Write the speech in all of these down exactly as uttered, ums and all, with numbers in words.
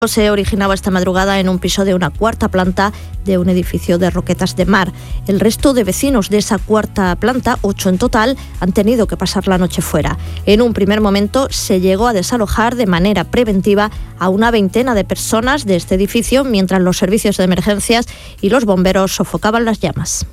Se originaba esta madrugada en un piso de una cuarta planta de un edificio de Roquetas de Mar. El resto de vecinos de esa cuarta planta, ocho en total, han tenido que pasar la noche fuera. En un primer momento se llegó a desalojar de manera preventiva a una veintena de personas de este edificio mientras los servicios de emergencias y los bomberos sofocaban las llamas.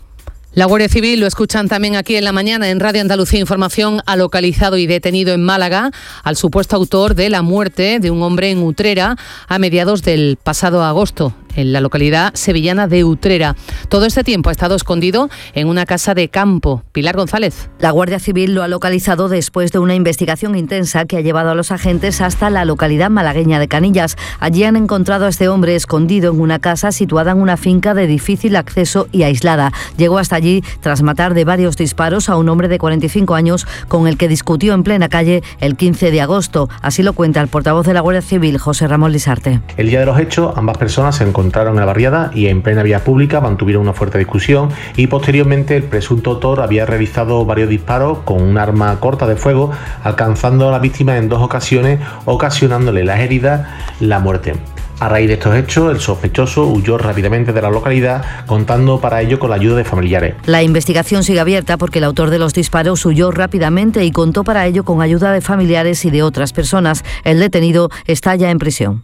La Guardia Civil, lo escuchan también aquí en la mañana en Radio Andalucía Información, ha localizado y detenido en Málaga al supuesto autor de la muerte de un hombre en Utrera a mediados del pasado agosto, en la localidad sevillana de Utrera. Todo este tiempo ha estado escondido en una casa de campo. Pilar González. La Guardia Civil lo ha localizado después de una investigación intensa que ha llevado a los agentes hasta la localidad malagueña de Canillas. Allí han encontrado a este hombre escondido en una casa situada en una finca de difícil acceso y aislada. Llegó hasta allí tras matar de varios disparos a un hombre de cuarenta y cinco años con el que discutió en plena calle el quince de agosto. Así lo cuenta el portavoz de la Guardia Civil, José Ramón Lisarte. El día de los hechos, ambas personas se encontraron encontraron en la barriada y en plena vía pública mantuvieron una fuerte discusión y posteriormente el presunto autor había realizado varios disparos con un arma corta de fuego, alcanzando a la víctima en dos ocasiones, ocasionándole las heridas, la muerte. A raíz de estos hechos, el sospechoso huyó rápidamente de la localidad, contando para ello con la ayuda de familiares. La investigación sigue abierta porque el autor de los disparos huyó rápidamente y contó para ello con ayuda de familiares y de otras personas. El detenido está ya en prisión.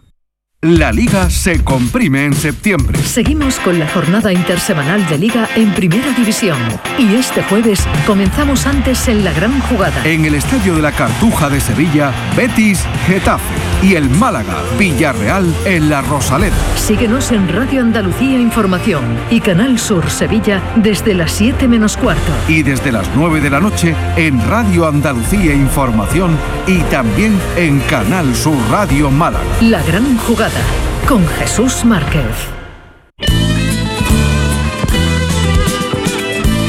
La Liga se comprime en septiembre. Seguimos con la jornada intersemanal de Liga en Primera División. Y este jueves comenzamos antes en la gran jugada. En el Estadio de la Cartuja de Sevilla, Betis, Getafe. Y el Málaga, Villarreal en la Rosaleda. Síguenos en Radio Andalucía Información y Canal Sur Sevilla desde las siete menos cuarto. Y desde las nueve de la noche en Radio Andalucía Información y también en Canal Sur Radio Málaga. La gran jugada con Jesús Márquez.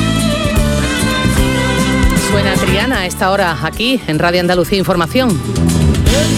Suena Triana a esta hora aquí en Radio Andalucía Información.